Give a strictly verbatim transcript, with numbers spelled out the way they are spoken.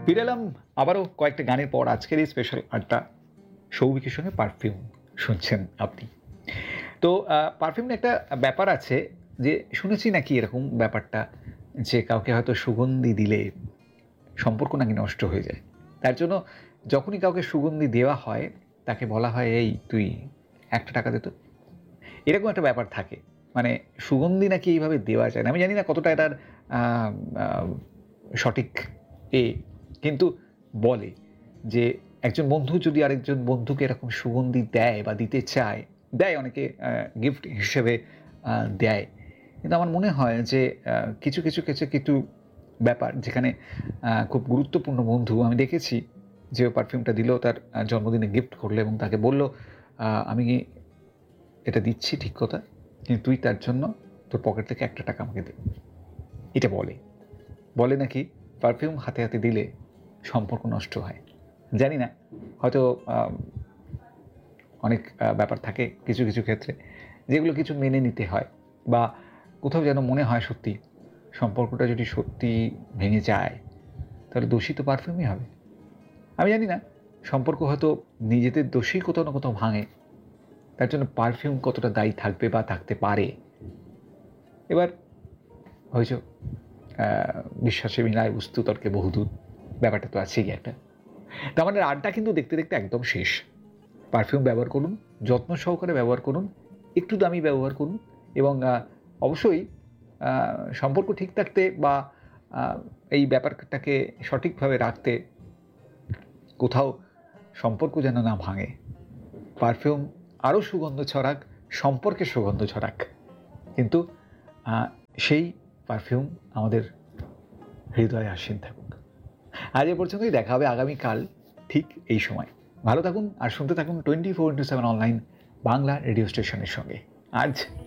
ফিরে এলাম আবারও কয়েকটা গানের পর। আজকের এই স্পেশাল আড্ডা সৌভিকের সঙ্গে পারফিউম শুনছেন আপনি। তো পারফিউম একটা ব্যাপার আছে যে শুনেছি নাকি এরকম ব্যাপারটা যে কাউকে হয়তো সুগন্ধি দিলে সম্পর্ক নাকি নষ্ট হয়ে যায়। তার জন্য যখনই কাউকে সুগন্ধি দেওয়া হয় তাকে বলা হয়, এই তুই একটা টাকা দে তো। এরকম একটা ব্যাপার থাকে। মানে সুগন্ধি নাকি এইভাবে দেওয়া যায় না। আমি জানি না কতটা এটার আহ, আহ, সঠিক এ, কিন্তু বলে যে একজন বন্ধু যদি আরেকজন বন্ধুকে এরকম সুগন্ধি দেয় বা দিতে চায়, দেয় অনেকে গিফট হিসেবে আহ, দেয়, কিন্তু আমার মনে হয় যে আহ, কিছু কিছু কিছু কিছু ব্যাপার যেখানে আহ, খুব গুরুত্বপূর্ণ বন্ধু আমি দেখেছি যে পারফিউমটা দিল তার আহ, জন্মদিনে গিফট করলো এবং তাকে বলল, আহ, আমি এটা দিচ্ছি ঠিক কথা, কিন্তু তুই তার জন্য তোর পকেট থেকে একটা টাকা আমাকে দে। এটা বলে বলে নাকি পারফিউম হাতে হাতে দিলে সম্পর্ক নষ্ট হয়। জানি না, হয়তো অনেক ব্যাপার থাকে কিছু কিছু ক্ষেত্রে যেগুলো কিছু মেনে নিতে হয়, বা কোথাও যেন মনে হয় সত্যি সম্পর্কটা যদি সত্যি ভেঙে যায় তাহলে দোষী তো পারফিউমই হবে। আমি জানি না সম্পর্ক হয়তো নিজেদের দোষেই কোথাও না কোথাও ভাঙে, তার জন্য পারফিউম কতটা দায়ী থাকবে বা থাকতে পারে। এবার হয়েছ বিশ্বাসে মিলায় বস্তু তর্কে বহুদূর, ব্যাপারটা তো আছেই একটা। তো আমাদের আড্ডা কিন্তু দেখতে দেখতে একদম শেষ। পারফিউম ব্যবহার করুন, যত্ন সহকারে ব্যবহার করুন, একটু দামি ব্যবহার করুন, এবং অবশ্যই সম্পর্ক ঠিক থাকতে বা এই ব্যাপারটাকে সঠিকভাবে রাখতে কোথাও সম্পর্ক যেন না ভাঙে, পারফিউম আরও সুগন্ধ ছড়াক, সম্পর্কে সুগন্ধ ছড়াক, কিন্তু সেই পারফিউম আমাদের হৃদয়ে আসীন থাকুক। আজ এ পর্যন্তই, দেখা হবে আগামীকাল ঠিক এই সময়। ভালো থাকুন আর শুনতে থাকুন twenty four into seven online Bangla radio স্টেশনের সঙ্গে। আজ